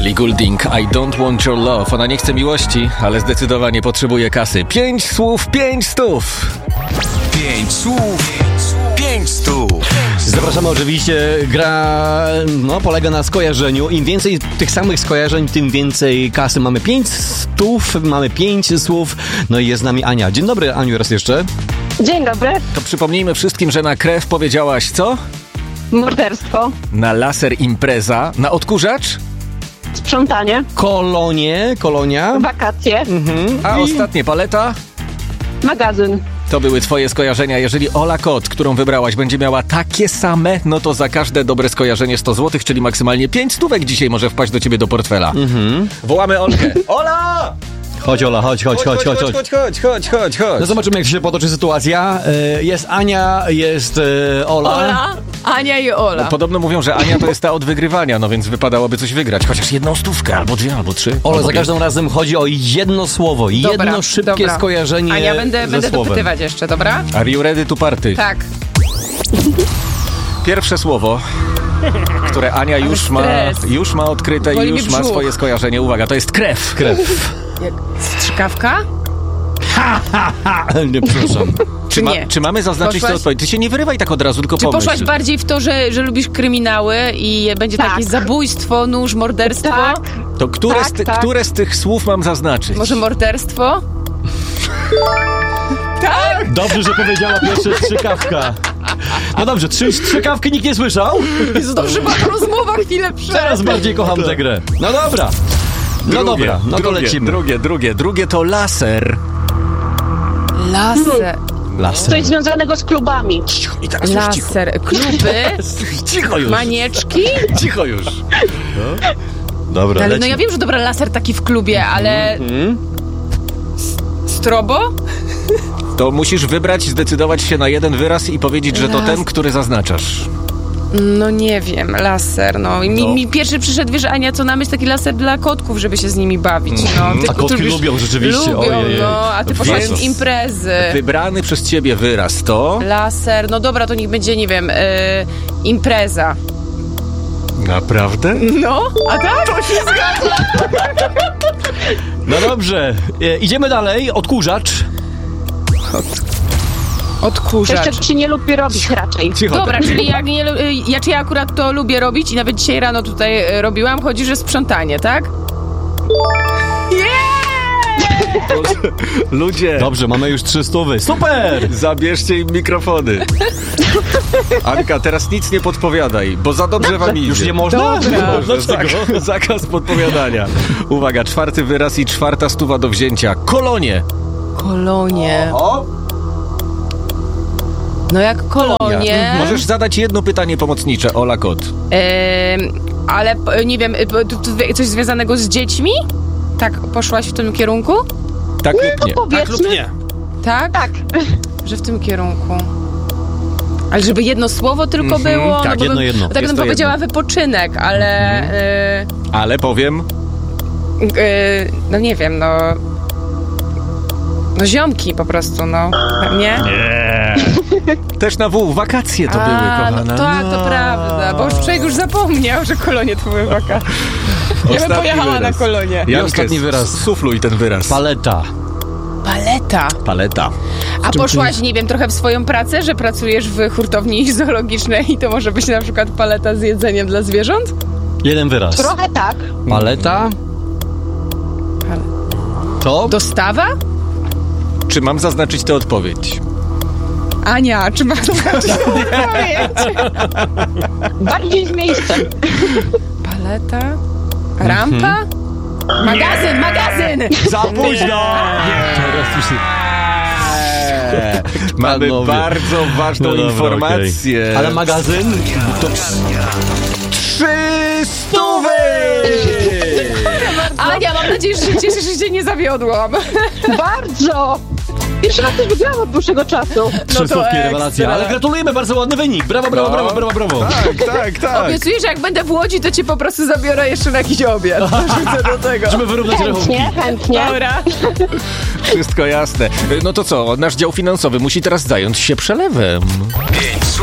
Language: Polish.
Ellie Goulding, I don't want your love. Ona nie chce miłości, ale zdecydowanie potrzebuje kasy. 5 słów, 5 stów. 5 słów, 5 stów. Zapraszamy oczywiście, gra polega na skojarzeniu. Im więcej tych samych skojarzeń, tym więcej kasy. Mamy 5 stów, mamy 5 słów. No i jest z nami Ania. Dzień dobry, Aniu, raz jeszcze. Dzień dobry. To przypomnijmy wszystkim, że na krew powiedziałaś co? Morderstwo. Na laser impreza. Na odkurzacz? Sprzątanie. Kolonia. Wakacje. A ostatnie paleta? Magazyn. To były twoje skojarzenia. Jeżeli Ola Kot, którą wybrałaś, będzie miała takie same, no to za każde dobre skojarzenie 100 zł, czyli maksymalnie 5 stówek dzisiaj może wpaść do ciebie do portfela. Wołamy Olkę. Ola! Chodź, Ola, chodź. Chodź. No zobaczymy, jak się potoczy sytuacja. Jest Ania, jest Ola. Ania i Ola. No, podobno mówią, że Ania to jest ta od wygrywania, no więc wypadałoby coś wygrać. Chociaż 1 stówkę, albo 2, albo 3. Ola, za każdym razem chodzi o jedno słowo, jedno szybkie skojarzenie. Ania, będę słowem. dopytywać jeszcze, dobra? Are you ready to party? Tak. Pierwsze słowo, które Ania już ma odkryte Boli i mnie już ma brzuch. swoje skojarzenie. Uwaga, to jest krew. Strzykawka? Nie, przepraszam. Czy mamy zaznaczyć tę odpowiedź? Ty się nie wyrywaj tak od razu, tylko Czy pomyśl. poszłaś bardziej w to, że lubisz kryminały i będzie Tak. takie zabójstwo, nóż, morderstwo? Tak. To które z tych słów mam zaznaczyć? Może morderstwo? Tak! Dobrze, że powiedziała pierwsza strzykawka. No dobrze, strzykawki nikt nie słyszał? Jezu, dobrze była ta rozmowa chwilę przed. Teraz bardziej kocham tę grę. No dobra. To lecimy. Drugie to laser. Laser. Coś związanego z klubami. I teraz już cicho. Laser. Kluby? Cicho już. Manieczki? Cicho już. Dobra, Ale no lecimy. ja wiem, że dobra, laser taki w klubie, ale... Strobo? To musisz wybrać, zdecydować się na jeden wyraz i powiedzieć, że to ten, który zaznaczasz. No nie wiem, laser, no. I mi pierwszy przyszedł, wiesz, Ania, co na myśl, taki laser dla kotków, żeby się z nimi bawić, no. Ty, A kotki lubisz- lubią rzeczywiście, Lubią, ojej. no, a ty poszłaś Więc- w imprezy. Wybrany przez ciebie wyraz to... Laser, no dobra, to niech będzie, nie wiem, impreza. Naprawdę? No, a tak? To się zgadza. No dobrze, idziemy dalej. Odkurzacz. Odkurzacz. Jeszcze się nie lubi robić raczej. Cicho. Dobra, czyli ja akurat to lubię robić i nawet dzisiaj rano tutaj robiłam, chodzi, że sprzątanie, tak? Ludzie, Dobrze, mamy już 300. Super! zabierzcie im mikrofony. Anka, teraz nic nie podpowiadaj, bo za dobrze wam idzie. Już nie można? Dobra. Dlaczego? Zakaz podpowiadania. Uwaga, 4 wyraz i 4 stuwa do wzięcia. Kolonie. Kolonie. No jak kolonie. Możesz zadać jedno pytanie pomocnicze, Ola Kot. Ale nie wiem, coś związanego z dziećmi? Tak, poszłaś w tym kierunku? Tak lub nie? Powiedzmy. Tak? Tak. Że w tym kierunku. Ale żeby jedno słowo tylko było? tak, bo jedno. Bo tak Jest bym to powiedziała wypoczynek, ale... Ale powiem... no nie wiem, no... No ziomki po prostu, no. Nie? Też na W, wakacje to były, kochana. No tak, to prawda, bo już człowiek już zapomniał, że kolonie to były wakacje. Ja bym Ostatni pojechała wyraz. na kolonie. Jankę, ostatni wyraz. Sufluj ten wyraz. Paleta. Paleta. Paleta. A poszłaś, nie wiem, trochę w swoją pracę, że pracujesz w hurtowni zoologicznej i to może być na przykład paleta z jedzeniem dla zwierząt? Jeden wyraz. Trochę tak. Paleta. To? Dostawa? Czy mam zaznaczyć tę odpowiedź? Ania, czy masz zobaczyć odpowiedź? Bardziej z miejscem. Paleta? Rampa? Magazyn! Za późno! Teraz już Mamy Panowie. bardzo ważną No dobra, informację. okej. Ale magazyn? To 300! Ania, mam nadzieję, że się cieszysz, że cię nie zawiodłam. Bardzo. Pierwszy raz też wygrałam od dłuższego czasu. 300, ekstra. rewelacja. Ale gratulujemy, bardzo ładny wynik. Brawo. Tak. Obiecuję, że jak będę w Łodzi, to cię po prostu zabiorę jeszcze na jakiś obiad. Rzucę do tego. Żeby wyrównać rachunki. Chętnie. Dobra. Wszystko jasne. No to co, nasz dział finansowy musi teraz zająć się przelewem.